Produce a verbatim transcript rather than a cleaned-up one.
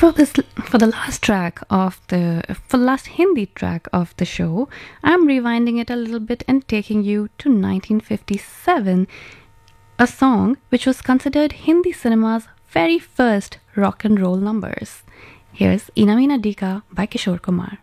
For this, for the last track of the, for the last Hindi track of the show, I'm rewinding it a little bit and taking you to nineteen fifty-seven, a song which was considered Hindi cinema's very first rock and roll numbers. Here's Ina Meena Dika by Kishore Kumar.